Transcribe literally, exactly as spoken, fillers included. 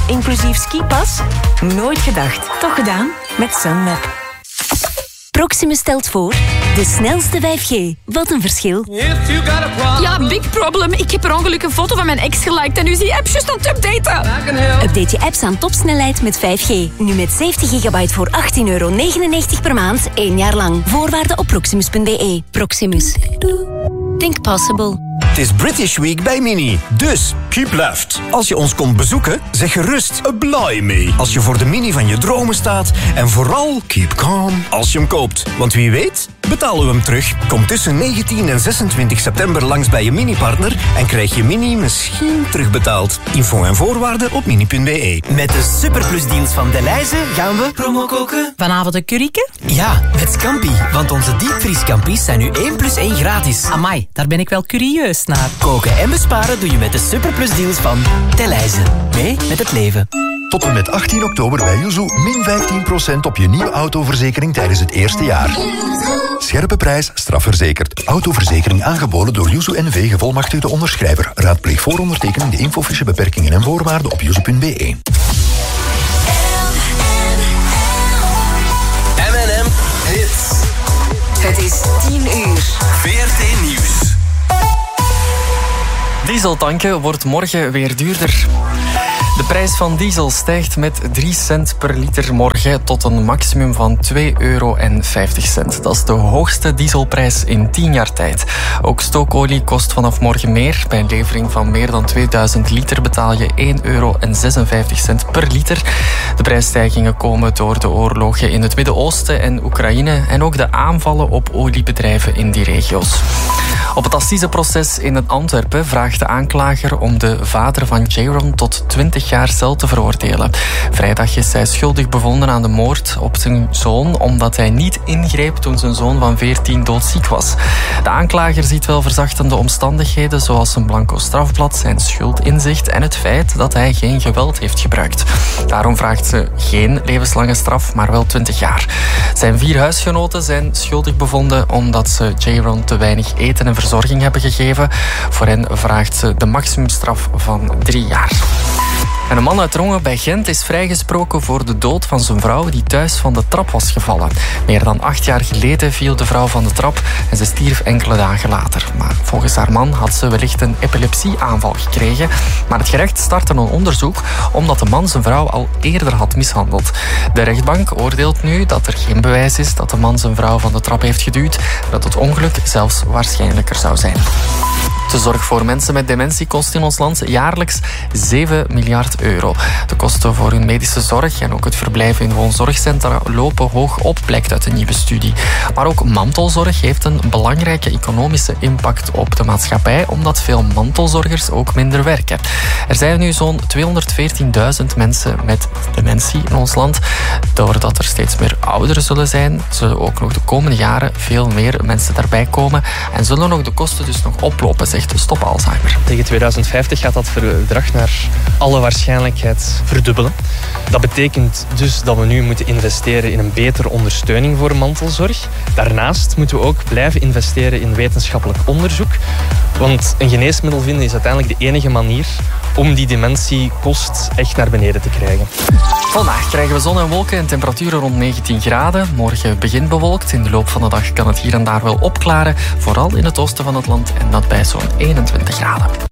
inclusief skipas? Nooit gedacht. Toch gedaan? Met Sunweb. Proximus stelt voor de snelste vijf G. Wat een verschil. Ja, big problem. Ik heb per ongeluk een foto van mijn ex geliked en nu is die app juist aan het updaten. Update je apps aan topsnelheid met vijf G. Nu met zeventig gigabyte voor achttien euro negenennegentig per maand, één jaar lang. Voorwaarden op proximus punt b e. Proximus. Think possible. Het is British Week bij Mini, dus keep left. Als je ons komt bezoeken, zeg gerust blij mee. Als je voor de Mini van je dromen staat. En vooral keep calm als je hem koopt. Want wie weet, betalen we hem terug. Kom tussen negentien en zesentwintig september langs bij je Mini-partner en krijg je Mini misschien terugbetaald. Info en voorwaarden op mini punt b e. Met de superplusdeals van Delhaize gaan we promo koken. Vanavond een curryke? Ja, met Scampi. Want onze diepvrieskampi's zijn nu één plus één gratis. Amai, daar ben ik wel curieus naar. Koken en besparen doe je met de superplusdeals van Delhaize. Mee met het leven. Tot en met achttien oktober bij Yuzu min vijftien procent op je nieuwe autoverzekering tijdens het eerste jaar. Scherpe prijs, strafverzekerd. Autoverzekering aangeboden door Yuzu N V, gevolmachtigde onderschrijver. Raadpleeg voorondertekening de infofiche, beperkingen en voorwaarden op yuzu punt b e. M en M Hits. Het is tien uur. V R T Nieuws. Dieseltanken wordt morgen weer duurder. De prijs van diesel stijgt met drie cent per liter morgen tot een maximum van twee euro en vijftig cent. Dat is de hoogste dieselprijs in tien jaar tijd. Ook stookolie kost vanaf morgen meer. Bij een levering van meer dan tweeduizend liter betaal je één euro en zesenvijftig cent per liter. De prijsstijgingen komen door de oorlogen in het Midden-Oosten en Oekraïne en ook de aanvallen op oliebedrijven in die regio's. Op het assiseproces in Antwerpen vraagt de aanklager om de vader van Jaron tot twintig jaar cel te veroordelen. Vrijdag is hij schuldig bevonden aan de moord op zijn zoon, omdat hij niet ingreep toen zijn zoon van veertien doodziek was. De aanklager ziet wel verzachtende omstandigheden, zoals een blanco strafblad, zijn schuldinzicht en het feit dat hij geen geweld heeft gebruikt. Daarom vraagt ze geen levenslange straf, maar wel twintig jaar. Zijn vier huisgenoten zijn schuldig bevonden omdat ze Jaron te weinig eten en verzorging hebben gegeven. Voor hen vraagt ze de maximumstraf van drie jaar. En een man uit Rongen bij Gent is vrijgesproken voor de dood van zijn vrouw die thuis van de trap was gevallen. Meer dan acht jaar geleden viel de vrouw van de trap en ze stierf enkele dagen later. Maar volgens haar man had ze wellicht een epilepsieaanval gekregen. Maar het gerecht startte een onderzoek omdat de man zijn vrouw al eerder had mishandeld. De rechtbank oordeelt nu dat er geen bewijs is dat de man zijn vrouw van de trap heeft geduwd en dat het ongeluk zelfs waarschijnlijker zou zijn. De zorg voor mensen met dementie kost in ons land jaarlijks zeven miljard euro. De kosten voor hun medische zorg en ook het verblijf in woonzorgcentra lopen hoog op, blijkt uit een nieuwe studie. Maar ook mantelzorg heeft een belangrijke economische impact op de maatschappij, omdat veel mantelzorgers ook minder werken. Er zijn nu zo'n tweehonderdveertienduizend mensen met dementie in ons land. Doordat er steeds meer ouderen zullen zijn, zullen ook nog de komende jaren veel meer mensen daarbij komen en zullen ook de kosten dus nog oplopen, zegt Stop Alzheimer. Tegen tweeduizend vijftig gaat dat bedrag naar alle waarschijnlijkheid verdubbelen. Dat betekent dus dat we nu moeten investeren in een betere ondersteuning voor mantelzorg. Daarnaast moeten we ook blijven investeren in wetenschappelijk onderzoek. Want een geneesmiddel vinden is uiteindelijk de enige manier om die dementiekost echt naar beneden te krijgen. Vandaag krijgen we zon en wolken en temperaturen rond negentien graden. Morgen begint bewolkt. In de loop van de dag kan het hier en daar wel opklaren. Vooral in het oosten van het land en dat bij zo'n eenentwintig graden.